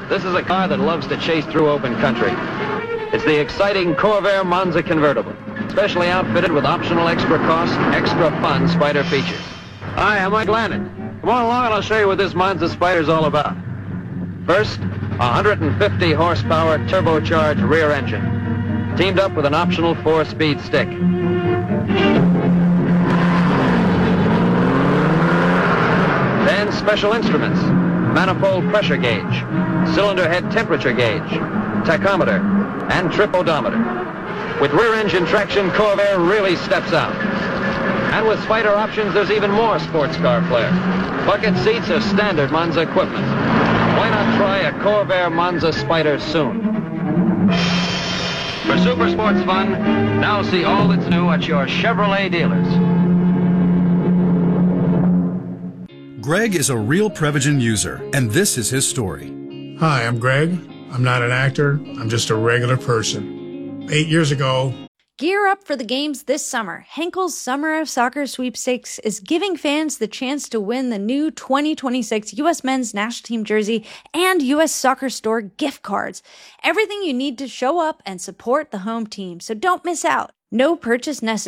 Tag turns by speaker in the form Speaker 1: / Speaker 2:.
Speaker 1: This is a car that loves to chase through open country. It's the exciting Corvair Monza convertible, specially outfitted with optional extra cost, extra fun Spyder features. Hi, I'm Mike Landon. Come on along and I'll show you what this Monza Spyder's all about. First, a 150 horsepower turbocharged rear engine, teamed up with an optional 4-speed stick. Then special instruments, manifold pressure gauge, cylinder head temperature gauge, tachometer, and trip odometer. With rear engine traction, Corvair really steps out. And with Spyder options, there's even more sports car flair. Bucket seats are standard Monza equipment. Why not try a Corvair Monza Spyder soon? For super sports fun, now see all that's new at your Chevrolet dealers.
Speaker 2: Greg is a real Prevagen user, and this is his story.
Speaker 3: Hi, I'm Greg. I'm not an actor. I'm just a regular person. 8 years ago...
Speaker 4: Gear up for the games this summer. Henkel's Summer of Soccer Sweepstakes is giving fans the chance to win the new 2026 U.S. Men's National Team jersey and U.S. Soccer Store gift cards. Everything you need to show up and support the home team, so don't miss out. No purchase necessary.